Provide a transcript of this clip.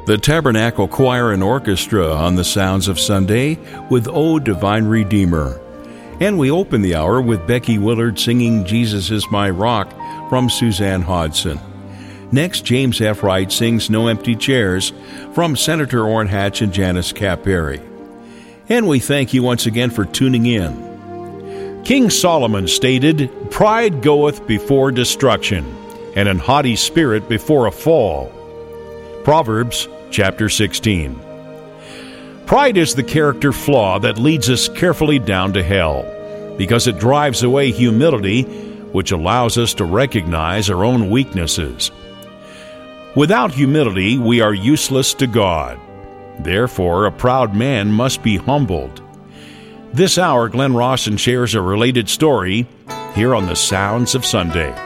The Tabernacle Choir and Orchestra on the Sounds of Sunday with O Divine Redeemer. And we open the hour with Becky Willard singing Jesus is My Rock from Suzanne Hodson. Next, James F. Wright sings No Empty Chairs from Senator Orrin Hatch and Janice Caperi. And we thank you once again for tuning in. King Solomon stated, "Pride goeth before destruction, and an haughty spirit before a fall." Proverbs chapter 16. Pride is the character flaw that leads us carefully down to hell, because it drives away humility, which allows us to recognize our own weaknesses. Without humility, we are useless to God. Therefore, a proud man must be humbled. This hour, Glenn Rawson shares a related story here on the Sounds of Sunday.